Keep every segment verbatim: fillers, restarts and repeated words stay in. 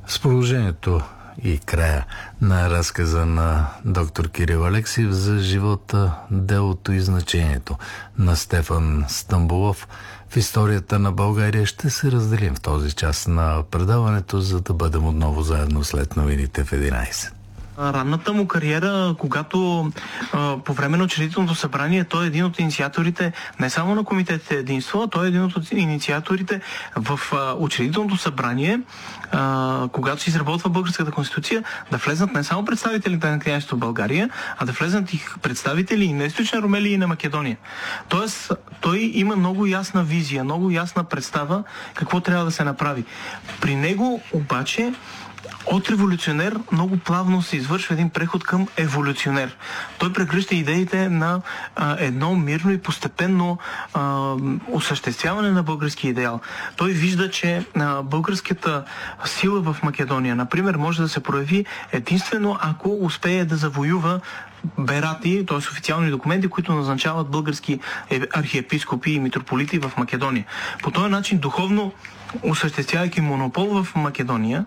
С положението и края на разказа на доктор Кирил Алексиев за живота, делото и значението на Стефан Стамболов в историята на България ще се разделим в този час на предаването, за да бъдем отново заедно след новините в единайсет. Ранната му кариера, когато а, по време на учредителното събрание той е един от инициаторите не само на Комитет Единство, а той е един от инициаторите в а, учредителното събрание, а, когато се изработва българската конституция, да влезнат не само представителите на княжеството в България, а да влезнат и представители и на Източна Румелия и на Македония. Тоест, той има много ясна визия, много ясна представа какво трябва да се направи. При него обаче от революционер много плавно се извършва един преход към еволюционер. Той прегръща идеите на а, едно мирно и постепенно а, осъществяване на българския идеал. Той вижда, че а, българската сила в Македония, например, може да се прояви единствено ако успее да завоюва берати, т.е. официални документи, които назначават български архиепископи и митрополити в Македония. По този начин, духовно осъществявайки монопол в Македония,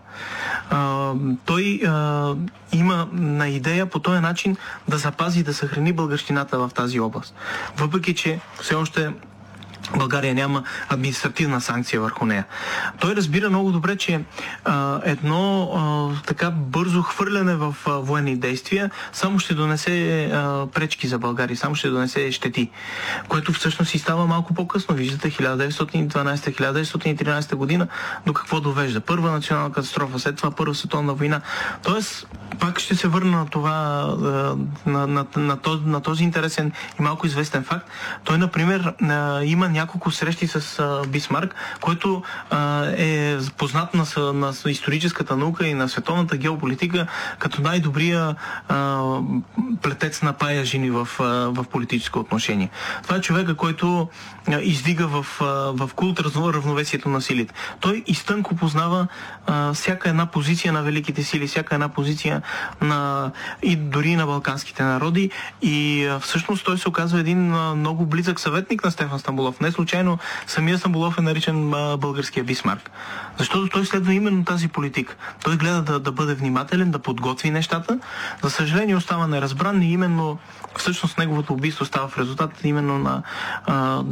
а, той а, има на идея по този начин да запази и да съхрани българщината в тази област. Въпреки че все още България няма административна санкция върху нея. Той разбира много добре, че а, едно а, така бързо хвърляне в а, военни действия само ще донесе а, пречки за България, само ще донесе щети, което всъщност и става малко по-късно. Виждате, хиляда деветстотин и дванадесета - хиляда деветстотин и тринадесета година до какво довежда. Първа национална катастрофа, след това Първа световна война. Тоест, пак ще се върна на това, на, на, на, този, на този интересен и малко известен факт. Той, например, има няколко срещи с а, Бисмарк, който а, е познат на, на историческата наука и на световната геополитика като най-добрия а, плетец на паяжини в, а, в политическо отношение. Това е човека, който а, издига в, а, в култ равновесието на силите. Той изтънко познава а, всяка една позиция на великите сили, всяка една позиция на, и дори на балканските народи и а, всъщност той се оказва един а, много близък съветник на Стефан Стамболов. Не случайно самия Стамболов е наричан а, българския Бисмарк. Защото той следва именно тази политика. Той гледа да, да бъде внимателен, да подготви нещата. За съжаление остава неразбран и именно всъщност неговото убийство става в резултат именно на а,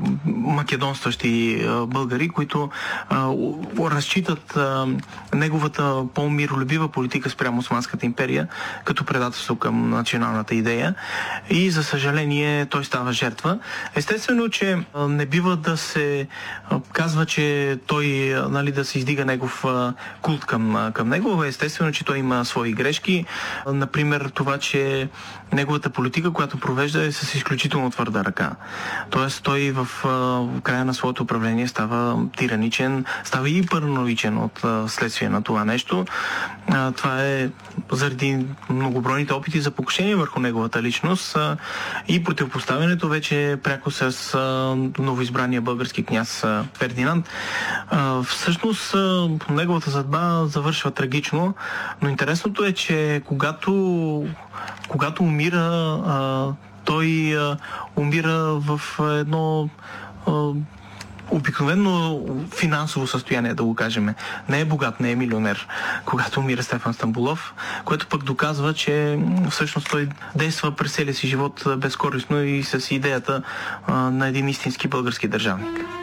македонстващи а, българи, които а, разчитат а, неговата по-миролюбива политика спрямо Османската империя като предателство към националната идея и за съжаление той става жертва. Естествено, че а, не бива да се а, казва, че той, а, нали, да се издига негов а, култ към, а, към него. Естествено, че той има свои грешки. А, например, това, че неговата политика, която провежда, е с изключително твърда ръка. Тоест, той в, в края на своето управление става тираничен, става и параноичен от следствие на това нещо. А, това е заради многобройните опити за покушение върху неговата личност а, и противопоставянето вече пряко с а, новоизбрания български княз а, Фердинанд. А, всъщност, а, неговата съдба завършва трагично, но интересното е, че когато когато умира, а, той а, умира в едно а, обикновено финансово състояние, да го кажем. Не е богат, не е милионер, когато умира Стефан Стамболов, което пък доказва, че всъщност той действа през целия си живот безкористно и с идеята а, на един истински български държавник.